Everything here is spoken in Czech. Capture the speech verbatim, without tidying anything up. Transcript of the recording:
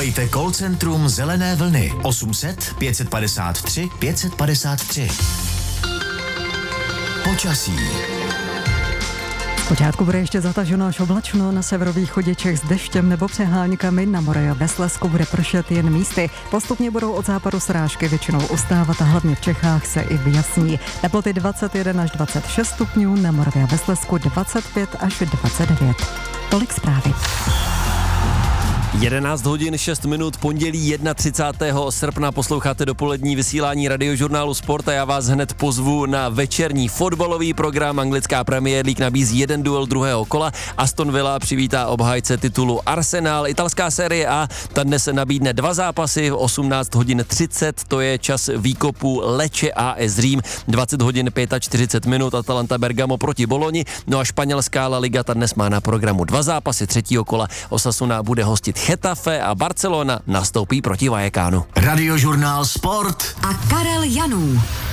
Volejte call centrum Zelené vlny osm set pět padesát tři pět padesát tři. Počasí. Zpočátku bude ještě zataženo až oblačno, na severovýchodě Čech s deštěm nebo přeháňkami, na Moravě a ve Slezsku bude pršet jen místy. Postupně budou od západu srážky většinou ustávat a hlavně v Čechách se i vyjasní. Teploty dvacet jedna až dvacet šest stupňů, na Moravě a ve Slezsku dvacet pět až dvacet devět. Tolik zprávy. jedenáct hodin šest minut, pondělí třicátého prvního srpna, posloucháte dopolední vysílání Radiožurnálu Sport a já vás hned pozvu na večerní fotbalový program. Anglická Premier League nabízí jeden duel druhého kola. Aston Villa přivítá obhájce titulu Arsenal. Italská série A, ta dnes se nabídne dva zápasy, osmnáct hodin třicet, to je čas výkopu Lecce A S Řím, dvacet hodin čtyřicet pět minut Atalanta Bergamo proti Boloni. No a španělská La Liga, ta dnes má na programu dva zápasy třetího kola. Osasuna bude hostit Getafe a Barcelona nastoupí proti Vallecanu. Radiožurnál Sport a Karel Janů.